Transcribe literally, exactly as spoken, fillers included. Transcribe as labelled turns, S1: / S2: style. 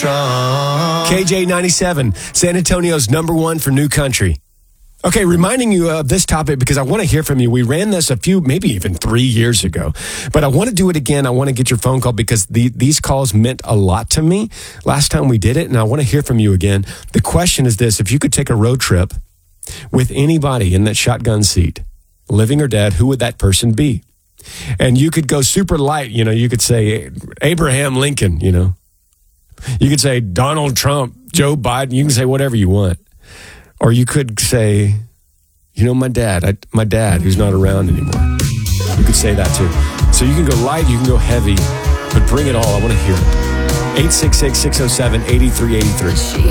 S1: K J ninety-seven, San Antonio's number one for new country. Okay, reminding you of this topic because I want to hear from you. We ran this a few, maybe even three years ago, but I want to do it again. I want to get your phone call because the, these calls meant a lot to me last time we did it, and I want to hear from you again. The question is this: if you could take a road trip with anybody in that shotgun seat, living or dead, who would that person be? And you could go super light, you know, you could say Abraham Lincoln, you know. You could say Donald Trump, Joe Biden, you can say whatever you want. Or you could say, you know, my dad, I, my dad who's not around anymore. You could say that too. So you can go light, you can go heavy, but bring it all. I want to hear it. eight six six, six oh seven, eight three eight three.